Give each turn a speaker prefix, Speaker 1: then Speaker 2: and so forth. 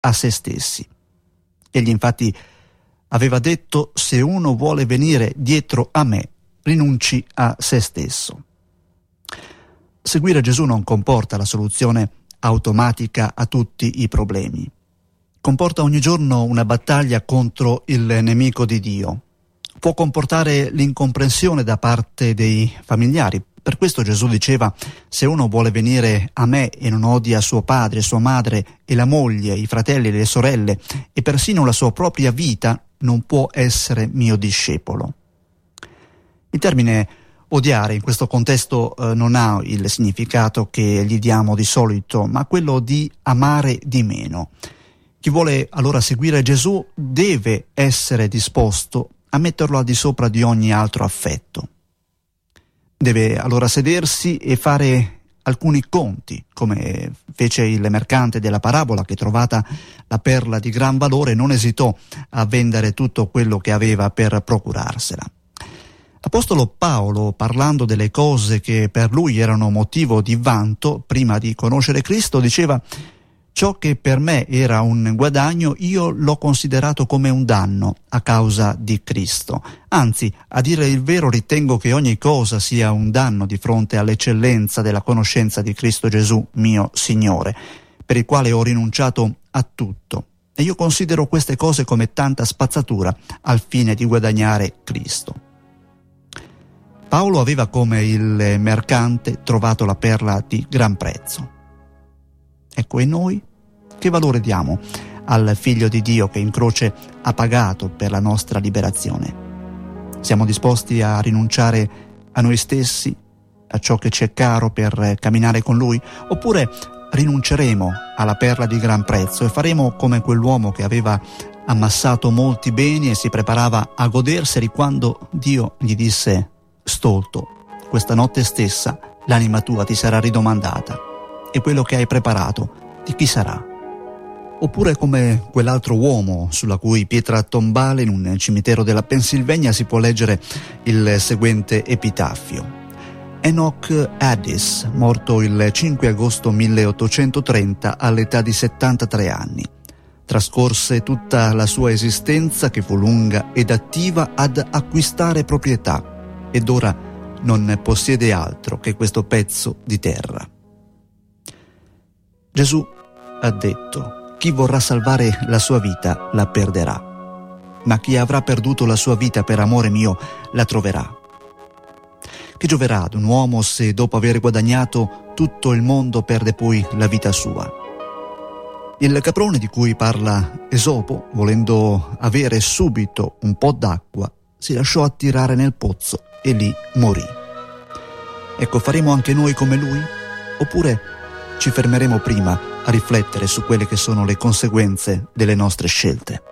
Speaker 1: a se stessi. Egli infatti aveva detto: se uno vuole venire dietro a me, rinunci a se stesso. Seguire Gesù non comporta la soluzione automatica a tutti i problemi. Comporta ogni giorno una battaglia contro il nemico di Dio. Può comportare l'incomprensione da parte dei familiari. Per questo Gesù diceva: se uno vuole venire a me e non odia suo padre, sua madre e la moglie, i fratelli e le sorelle e persino la sua propria vita, non può essere mio discepolo. Il termine odiare in questo contesto non ha il significato che gli diamo di solito, ma quello di amare di meno. Chi vuole allora seguire Gesù deve essere disposto a metterlo al di sopra di ogni altro affetto. Deve allora sedersi e fare alcuni conti, come fece il mercante della parabola che, trovata la perla di gran valore, non esitò a vendere tutto quello che aveva per procurarsela. L'Apostolo Paolo, parlando delle cose che per lui erano motivo di vanto prima di conoscere Cristo, diceva: ciò che per me era un guadagno io l'ho considerato come un danno a causa di Cristo. Anzi, a dire il vero, ritengo che ogni cosa sia un danno di fronte all'eccellenza della conoscenza di Cristo Gesù, mio Signore, per il quale ho rinunciato a tutto. E io considero queste cose come tanta spazzatura al fine di guadagnare Cristo. Paolo aveva, come il mercante, trovato la perla di gran prezzo. Ecco, e noi che valore diamo al Figlio di Dio che in croce ha pagato per la nostra liberazione? Siamo disposti a rinunciare a noi stessi, a ciò che ci è caro per camminare con Lui? Oppure rinunceremo alla perla di gran prezzo e faremo come quell'uomo che aveva ammassato molti beni e si preparava a goderseli quando Dio gli disse: stolto, questa notte stessa l'anima tua ti sarà ridomandata, e quello che hai preparato di chi sarà? Oppure come quell'altro uomo sulla cui pietra tombale in un cimitero della Pennsylvania si può leggere il seguente epitaffio: Enoch Addis, morto il 5 agosto 1830 all'età di 73 anni. Trascorse tutta la sua esistenza, che fu lunga ed attiva, ad acquistare proprietà, ed ora non possiede altro che questo pezzo di terra. Gesù ha detto: chi vorrà salvare la sua vita la perderà, ma chi avrà perduto la sua vita per amore mio la troverà. Che gioverà ad un uomo se dopo aver guadagnato tutto il mondo perde poi la vita sua? Il caprone di cui parla Esopo, volendo avere subito un po' d'acqua, si lasciò attirare nel pozzo e lì morì. Ecco, faremo anche noi come lui? Oppure ci fermeremo prima a riflettere su quelle che sono le conseguenze delle nostre scelte?